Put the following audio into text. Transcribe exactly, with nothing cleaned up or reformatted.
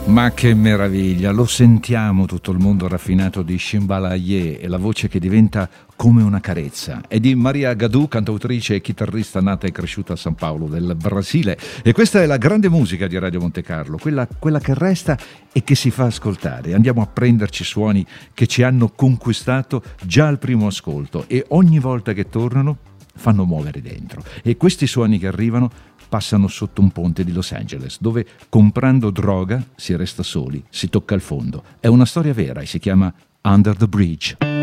Ma che meraviglia, lo sentiamo tutto il mondo raffinato di Shimbalaye e la voce che diventa come una carezza. È di Maria Gadù, cantautrice e chitarrista nata e cresciuta a San Paolo del Brasile. E questa è la grande musica di Radio Monte Carlo, quella, quella che resta e che si fa ascoltare. Andiamo a prenderci suoni che ci hanno conquistato già al primo ascolto e ogni volta che tornano fanno muovere dentro. E questi suoni che arrivano passano sotto un ponte di Los Angeles, dove comprando droga si resta soli, si tocca il fondo. È una storia vera e si chiama Under the Bridge.